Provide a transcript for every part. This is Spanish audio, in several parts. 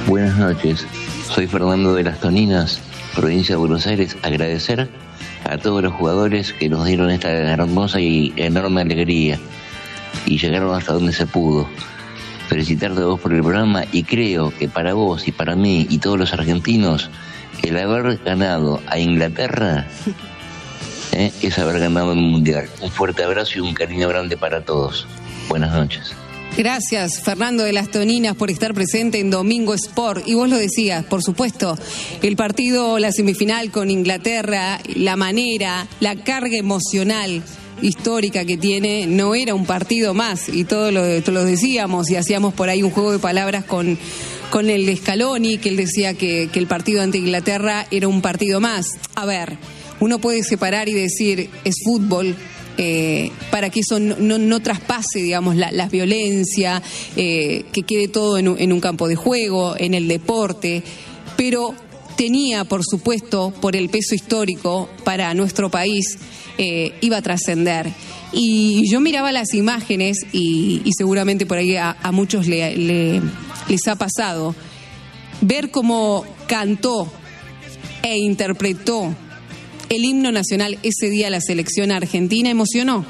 Buenas noches, soy Fernando de las Toninas, provincia de Buenos Aires. Agradecer a todos los jugadores que nos dieron esta hermosa y enorme alegría y llegaron hasta donde se pudo. Felicitarte a vos por el programa y creo que para vos y para mí y todos los argentinos el haber ganado a Inglaterra es haber ganado el Mundial. Un fuerte abrazo y un cariño grande para todos. Buenas noches. Gracias, Fernando de las Toninas, por estar presente en Domingo Sport. Y vos lo decías, por supuesto, el partido, la semifinal con Inglaterra, la manera, la carga emocional histórica que tiene, no era un partido más. Y todo lo decíamos y hacíamos por ahí un juego de palabras con el Scaloni, que él decía que el partido ante Inglaterra era un partido más. A ver, uno puede separar y decir, es fútbol, para que eso no traspase, digamos, la violencia, que quede todo en un campo de juego, en el deporte, pero tenía, por supuesto, por el peso histórico para nuestro país, iba a trascender. Y yo miraba las imágenes y seguramente por ahí a muchos les ha pasado, ver cómo cantó e interpretó el himno nacional ese día la selección argentina. Emocionó.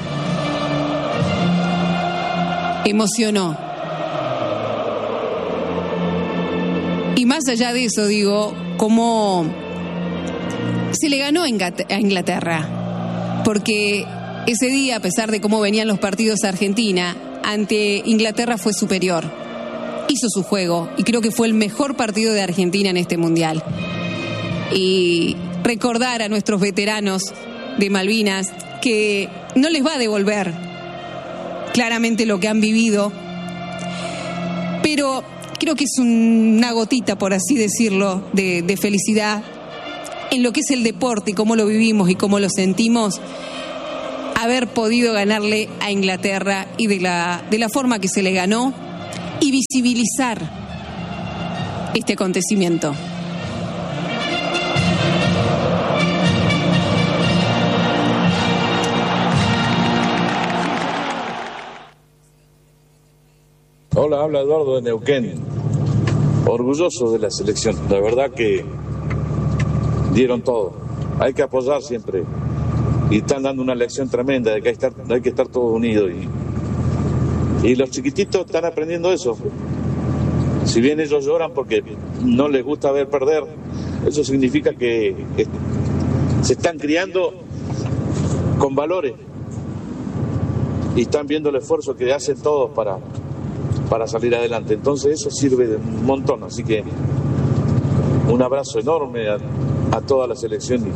Y más allá de eso, digo, cómo se le ganó a Inglaterra. Porque ese día, a pesar de cómo venían los partidos a Argentina, ante Inglaterra fue superior. Hizo su juego y creo que fue el mejor partido de Argentina en este Mundial. Y recordar a nuestros veteranos de Malvinas que no les va a devolver claramente lo que han vivido, pero creo que es una gotita, por así decirlo, de felicidad en lo que es el deporte y cómo lo vivimos y cómo lo sentimos, haber podido ganarle a Inglaterra y de la forma que se le ganó y visibilizar este acontecimiento. Hola, habla Eduardo de Neuquén. Orgulloso de la selección. La verdad que dieron todo. Hay que apoyar siempre. Y están dando una lección tremenda de que hay que estar todos unidos. Y los chiquititos están aprendiendo eso. Si bien ellos lloran porque no les gusta ver perder, eso significa que se están criando con valores. Y están viendo el esfuerzo que hacen todos para salir adelante. Entonces eso sirve de un montón, así que un abrazo enorme a toda la selección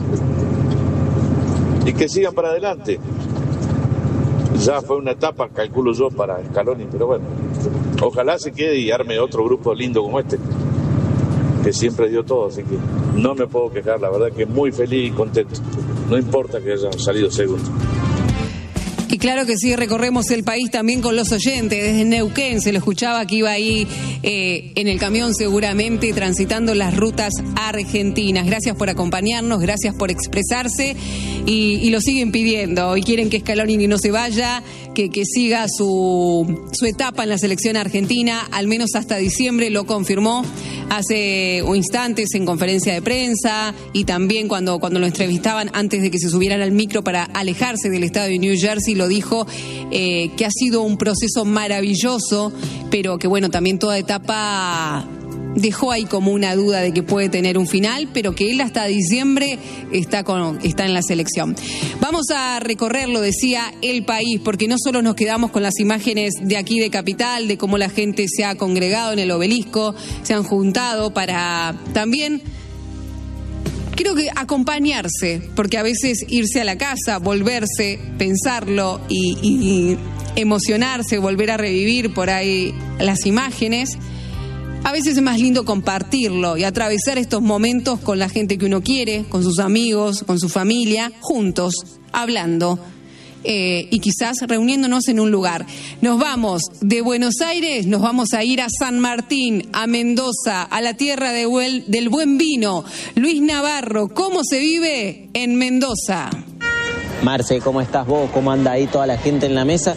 y que sigan para adelante. Ya fue una etapa, calculo yo, para Scaloni, pero bueno, ojalá se quede y arme otro grupo lindo como este, que siempre dio todo, así que no me puedo quejar, la verdad que muy feliz y contento, no importa que hayan salido segundo. Y claro que sí, recorremos el país también con los oyentes. Desde Neuquén se lo escuchaba que iba ahí en el camión seguramente transitando las rutas argentinas. Gracias por acompañarnos, gracias por expresarse y lo siguen pidiendo. Y quieren que Scaloni no se vaya, que siga su etapa en la selección argentina, al menos hasta diciembre, lo confirmó hace instantes en conferencia de prensa y también cuando lo entrevistaban antes de que se subieran al micro para alejarse del estado de New Jersey, lo dijo, que ha sido un proceso maravilloso, pero que bueno, también toda etapa dejó ahí como una duda de que puede tener un final, pero que él hasta diciembre está en la selección. Vamos a recorrer, lo decía, el país, porque no solo nos quedamos con las imágenes de aquí de Capital, de cómo la gente se ha congregado en el Obelisco, se han juntado para también, creo que acompañarse, porque a veces irse a la casa, volverse, pensarlo y emocionarse, volver a revivir por ahí las imágenes, a veces es más lindo compartirlo y atravesar estos momentos con la gente que uno quiere, con sus amigos, con su familia, juntos, hablando y quizás reuniéndonos en un lugar. Nos vamos de Buenos Aires, nos vamos a ir a San Martín, a Mendoza, a la tierra del buen vino. Luis Navarro, ¿cómo se vive en Mendoza? Marce, ¿cómo estás vos? ¿Cómo anda ahí toda la gente en la mesa?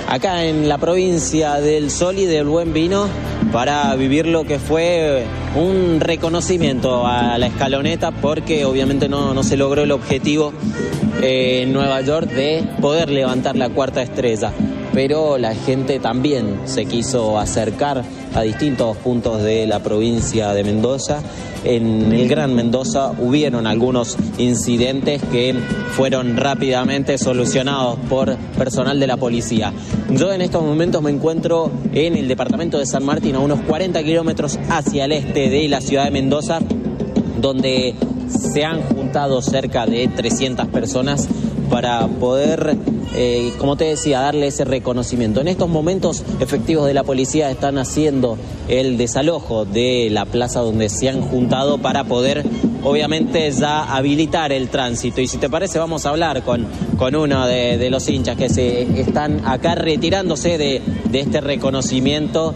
acá en la provincia del Sol y del Buen Vino para vivir lo que fue un reconocimiento a la Escaloneta, porque obviamente no se logró el objetivo en Nueva York de poder levantar la cuarta estrella, pero la gente también se quiso acercar a distintos puntos de la provincia de Mendoza. En el Gran Mendoza hubieron algunos incidentes que fueron rápidamente solucionados por personal de la policía. Yo en estos momentos me encuentro en el departamento de San Martín, a unos 40 kilómetros hacia el este de la ciudad de Mendoza, donde se han juntado cerca de 300 personas para poder, como te decía, darle ese reconocimiento. En estos momentos, efectivos de la policía están haciendo el desalojo de la plaza donde se han juntado para poder, obviamente, ya habilitar el tránsito. Y si te parece, vamos a hablar con uno de los hinchas que se están acá retirándose de este reconocimiento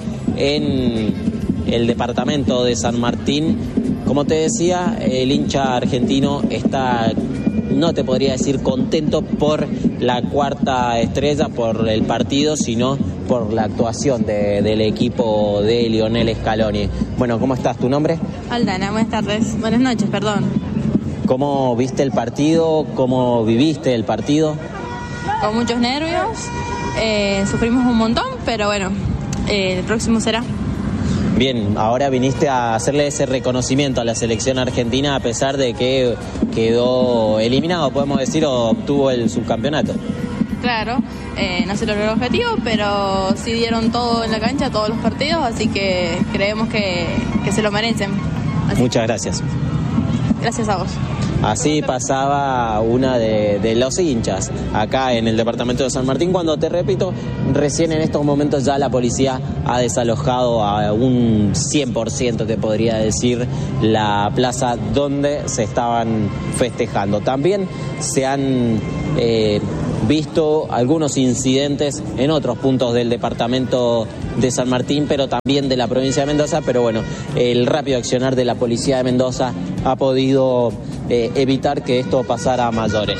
en el departamento de San Martín. Como te decía, el hincha argentino está, no te podría decir contento por la cuarta estrella, por el partido, sino por la actuación del equipo de Lionel Scaloni. Bueno, ¿cómo estás? ¿Tu nombre? Aldana, buenas tardes. Buenas noches, perdón. ¿Cómo viste el partido? ¿Cómo viviste el partido? Con muchos nervios, sufrimos un montón, pero bueno, el próximo será. Bien, ahora viniste a hacerle ese reconocimiento a la selección argentina a pesar de que quedó eliminado, podemos decir, o obtuvo el subcampeonato. Claro, no se logró el objetivo, pero sí dieron todo en la cancha, todos los partidos, así que creemos que se lo merecen. Muchas gracias. Gracias a vos. Así pasaba una de los hinchas acá en el departamento de San Martín, cuando, te repito, recién en estos momentos ya la policía ha desalojado a un 100%, te podría decir, la plaza donde se estaban festejando. También se han visto algunos incidentes en otros puntos del departamento de San Martín, pero también de la provincia de Mendoza, pero bueno, el rápido accionar de la policía de Mendoza ha podido evitar que esto pasara a mayores.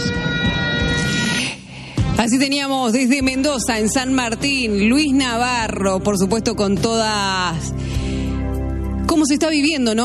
Así teníamos desde Mendoza, en San Martín, Luis Navarro, por supuesto, con todas... ¿Cómo se está viviendo, no?